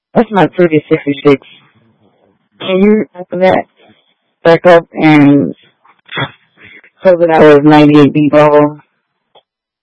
That's my previous 66. Can you open that back up and so that I was 98 B bubble?